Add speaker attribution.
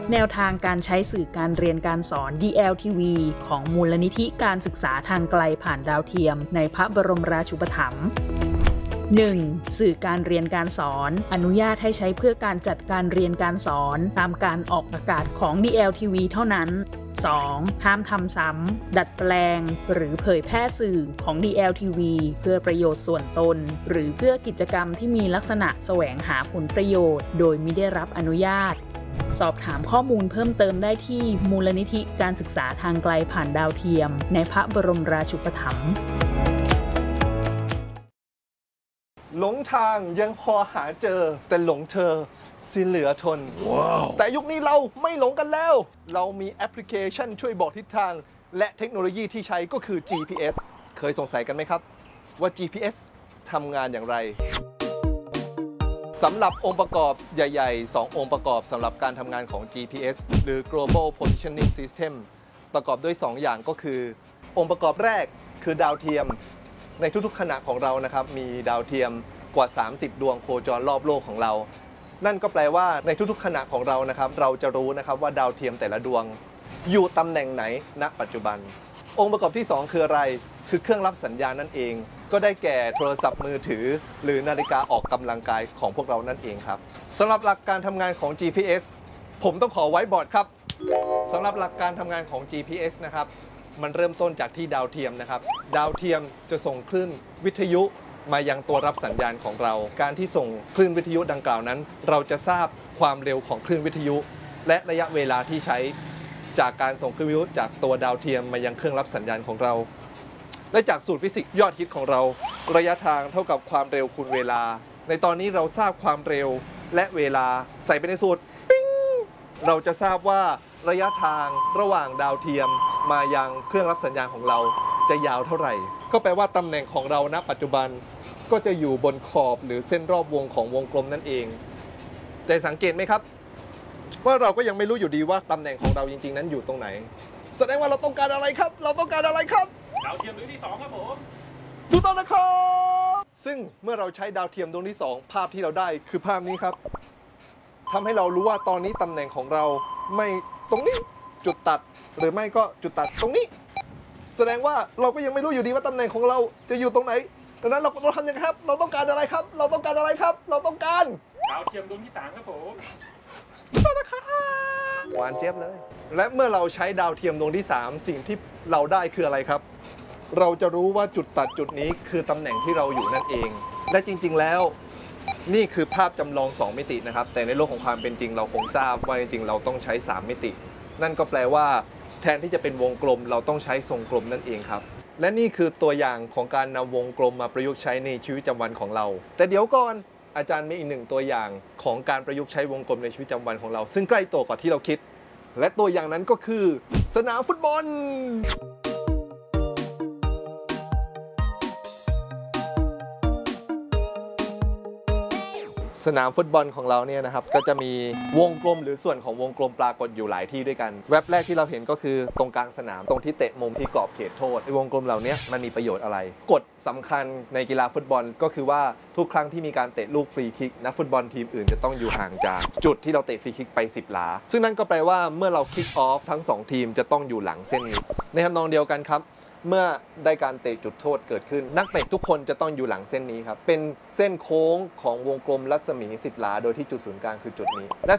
Speaker 1: แนวทางการใช้สื่อการเรียนการสอน DLTV ของมูลนิธิการศึกษาทางไกลผ่านดาวเทียมในพระบรมราชูปถัมภ์ 1. สื่อการเรียนการสอนอนุญาตให้ใช้เพื่อการจัดการเรียนการสอนตามการออกอากาศของ DLTV เท่านั้น 2. ห้ามทำซ้ำดัดแปลงหรือเผยแพร่สื่อของ DLTV เพื่อประโยชน์ส่วนตนหรือเพื่อกิจกรรมที่มีลักษณะแสวงหาผลประโยชน์โดยมิได้รับอนุญาตสอบถามข้อมูลเพิ่มเติมได้ที่มูลนิธิการศึกษาทางไกลผ่านดาวเทียมในพระบรมราชูปถัมภ์
Speaker 2: หลงทางยังพอหาเจอแต่หลงเธอสิเหลือทน wow. แต่ยุคนี้เราไม่หลงกันแล้วเรามีแอปพลิเคชันช่วยบอกทิศทางและเทคโนโลยีที่ใช้ก็คือ GPS เคยสงสัยกันไหมครับว่า GPS ทำงานอย่างไรสำหรับองค์ประกอบใหญ่ๆ2 องค์ประกอบสำหรับการทำงานของ GPS หรือ Global Positioning System ประกอบด้วย2 อย่างก็คือองค์ประกอบแรกคือดาวเทียมในทุกๆขณะของเรานะครับมีดาวเทียมกว่า30 ดวงโคจรรอบโลกของเรานั่นก็แปลว่าในทุกๆขณะของเรานะครับเราจะรู้นะครับว่าดาวเทียมแต่ละดวงอยู่ตำแหน่งไหนณปัจจุบันองค์ประกอบที่2คืออะไรคือเครื่องรับสัญญาณนั่นเองก็ได้แก่โทรศัพท์มือถือหรือนาฬิกาออกกำลังกายของพวกเรานั่นเองครับสำหรับหลักการทำงานของ GPS ผมต้องขอไว้บอร์ดครับสำหรับหลักการทำงานของ GPS นะครับมันเริ่มต้นจากที่ดาวเทียมนะครับดาวเทียมจะส่งคลื่นวิทยุมายังตัวรับสัญญาณของเราการที่ส่งคลื่นวิทยุดังกล่าวนั้นเราจะทราบความเร็วของคลื่นวิทยุและระยะเวลาที่ใช้จากการส่งคลื่นวิทยุจากตัวดาวเทียมมายังเครื่องรับสัญญาณของเราและจากสูตรฟิสิกส์ยอดฮิตของเราระยะทางเท่ากับความเร็วคูณเวลาในตอนนี้เราทราบความเร็วและเวลาใส่ไปในสูตรปิ๊งเราจะทราบว่าระยะทางระหว่างดาวเทียมมายังเครื่องรับสัญญาณของเราจะยาวเท่าไหร่ก็แปลว่าตำแหน่งของเราณปัจจุบันก็จะอยู่บนขอบหรือเส้นรอบวงของวงกลมนั่นเองแต่สังเกตไหมครับว่าเราก็ยังไม่รู้อยู่ดีว่าตำแหน่งของเราจริงๆนั้นอยู่ตรงไหนแสดงว่าเราต้องการอะไรครับเราต้องการอะไรครับ
Speaker 3: ดาวเทียมดวงที่2ครับผม
Speaker 2: ถูกต้องนะครับซึ่งเมื่อเราใช้ดาวเทียมดวงที่2ภาพที่เราได้คือภาพนี้ครับทำให้เรารู้ว่าตอนนี้ตำแหน่งของเราไม่ตรงนี้จุดตัดหรือไม่ก็จุดตัดตรงนี้แสดงว่าเราก็ยังไม่รู้อยู่ดีว่าตำแหน่งของเราจะอยู่ตรงไหนดังนั้นเราทำยังไงครับเราต้องการอะไรครับเราต้องการอะไรครับเราต้องการ
Speaker 3: ดาวเทียมดวงที่3ครับผม
Speaker 2: ถูกต้องนะครับหวานเจี๊ยบเลยและเมื่อเราใช้ดาวเทียมดวงที่3สิ่งที่เราได้คืออะไรครับเราจะรู้ว่าจุดตัดจุดนี้คือตำแหน่งที่เราอยู่นั่นเองและจริงๆแล้วนี่คือภาพจำลอง2มิตินะครับแต่ในโลกของความเป็นจริงเราคงทราบว่าจริงๆเราต้องใช้3มิตินั่นก็แปลว่าแทนที่จะเป็นวงกลมเราต้องใช้ทรงกลมนั่นเองครับและนี่คือตัวอย่างของการนำวงกลมมาประยุกต์ใช้ในชีวิตประจำวันของเราแต่เดี๋ยวก่อนอาจารย์มีอีก1ตัวอย่างของการประยุกต์ใช้วงกลมในชีวิตประจำวันของเราซึ่งใกล้ตัวกว่าที่เราคิดและตัวอย่างนั้นก็คือสนามฟุตบอลสนามฟุตบอลของเราเนี่ยนะครับก็จะมีวงกลมหรือส่วนของวงกลมปรากฏอยู่หลายที่ด้วยกันแว็บแรกที่เราเห็นก็คือตรงกลางสนามตรงที่เตะมุมที่กรอบเขตโทษวงกลมเหล่านี้มันมีประโยชน์อะไรกฎสำคัญในกีฬาฟุตบอลก็คือว่าทุกครั้งที่มีการเตะลูกฟรีคิกนักฟุตบอลทีมอื่นจะต้องอยู่ห่างจากจุดที่เราเตะฟรีคิกไป10 หลาซึ่งนั่นก็แปลว่าเมื่อเราคิกออฟทั้ง2ทีมจะต้องอยู่หลังเส้นนี้ในทำนองเดียวกันครับเมื่อได้การเตะจุดโทษเกิดขึ้นนักเตะทุกคนจะต้องอยู่หลังเส้นนี้ครับเป็นเส้นโค้งของวงกลมรัศมี10 หลาโดยที่จุดศูนย์กลางคือจุดนี้และ